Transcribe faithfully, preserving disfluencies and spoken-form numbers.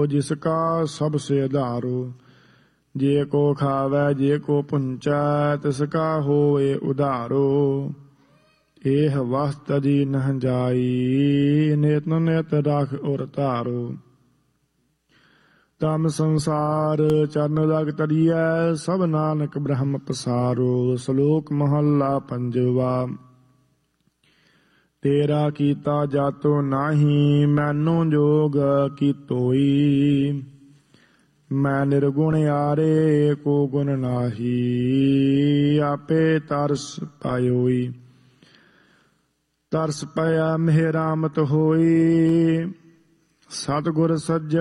जिसका सबसे आधारो। जे को खावै जे को पुंचै तिसका होए उधारो। एह वस्त दी नह जाई नित नित रख उर धारो। तम संसार चरण रग तरियै सब नानक ब्रह्म पसारो। श्लोक महला पंजवा। तेरा कीता जातो नाही मैनो जोग की तोई। मैं निर्गुण आरे को गुण नाही आपे तरस पायोई। तरस पाया मेहरामत होई सतगुर सज्जन